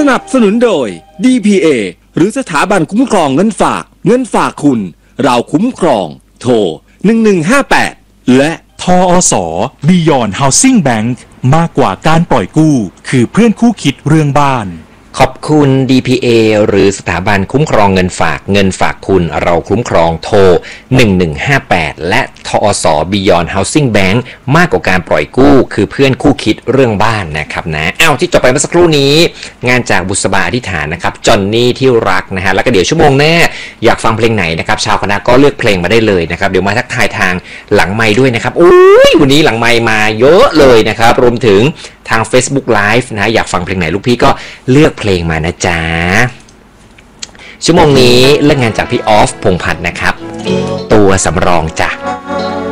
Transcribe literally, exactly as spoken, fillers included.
นับสนุนโดย ดี พี เอ หรือสถาบันคุ้มครองเงินฝากเงินฝากคุณเราคุ้มครองโทรหนึ่งหนึ่งห้าแปดและทอส Beyond Housing Bank มากกว่าการปล่อยกู้คือเพื่อนคู่คิดเรื่องบ้านขอบคุณ ดี พี เอ หรือสถาบันคุ้มครองเงินฝากเงินฝากคุณเราคุ้มครองโทรหนึ่งหนึ่งห้าแปดและทอส Beyond Housing Bank มากกว่าการปล่อยกู้คือเพื่อนคู่คิดเรื่องบ้านนะครับนะอ้าวที่จบไปเมื่อสักครู่นี้งานจากบุษบาอธิษฐานนะครับจอนนี่ที่รักนะฮะแล้วก็เดี๋ยวชั่วโมงหน้าอยากฟังเพลงไหนนะครับชาวคณะก็เลือกเพลงมาได้เลยนะครับเดี๋ยวมาทักทายทางหลังไมค์ด้วยนะครับอุ้ยวันนี้หลังไมค์มาเยอะเลยนะครับรวมถึงทาง Facebook Live นะอยากฟังเพลงไหนลูกพี่ก็เลือกเพลงมานะจ๊ะชั่วโมงนี้เลิกงานจากพี่ออฟพงษ์พัฒน์นะครับตัวสำรองจ้ะ